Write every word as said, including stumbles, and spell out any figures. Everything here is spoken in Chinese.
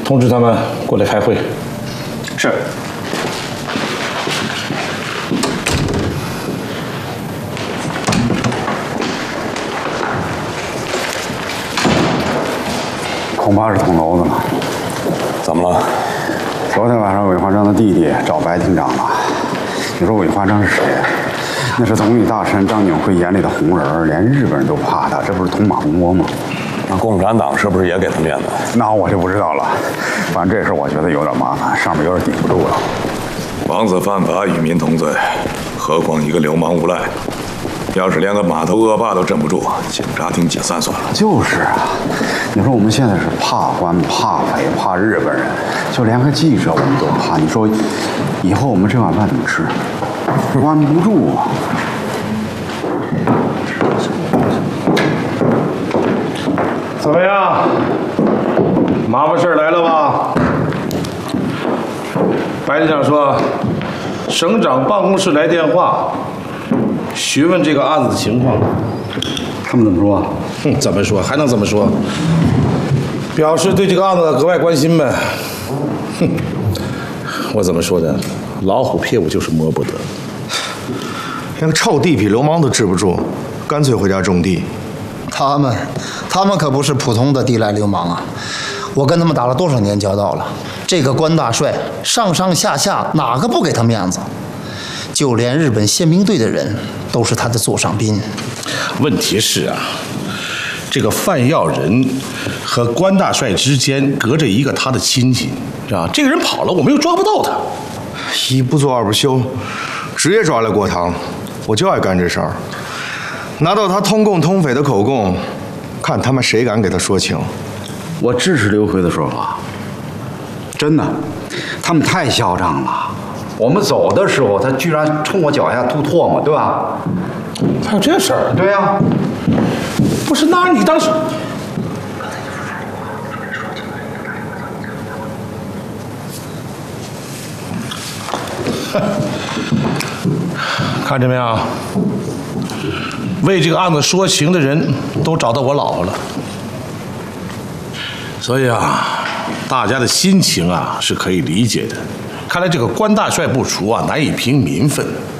通知他们过来开会。 是。 恐怕是捅娄子了。 怎么了？ 昨天晚上韦焕章的弟弟找白厅长了。你说韦焕章是谁？那是总理大臣张景辉眼里的红人，连日本人都怕他，这不是捅马蜂窝吗？ 那共产党是不是也给他面子？ 那我就不知道了。反正这事我觉得有点麻烦，上面有点顶不住了。 王子犯法与民同罪，何况一个流氓无赖。要是连个码头恶霸都镇不住，警察厅解散算了。 就是啊，你说我们现在是怕官、怕匪、怕日本人，就连个记者我们都怕。你说以后我们这碗饭怎么吃？关不住啊！ 怎么样？麻烦事来了吧？白厅长说，省长办公室来电话。询问这个案子的情况， 他们怎么说？ 哼，怎么说还能怎么说？表示对这个案子格外关心呗。哼，我怎么说的？老虎屁股就是摸不得。 连个臭地痞流氓都治不住，干脆回家种地。 他们，他们可不是普通的地赖流氓啊！我跟他们打了多少年交道了？这个关大帅上上下下哪个不给他面子？就连日本宪兵队的人都是他的座上宾。 问题是啊，这个范耀仁和关大帅之间隔着一个他的亲戚，是吧？这个人跑了，我们又抓不到他。 一不做二不休，职业抓来过堂，我就爱干这事儿。拿到他通共通匪的口供，看他们谁敢给他说情。 我支持刘奎的说法，真的，他们太嚣张了。我们走的时候，他居然冲我脚下吐唾沫，对吧？ 还有这事儿？ 对呀、啊。 不是，那你当时看见没有？为这个案子说情的人都找到我老婆了，所以啊，大家的心情啊是可以理解的。看来这个关大帅不除啊，难以平民愤。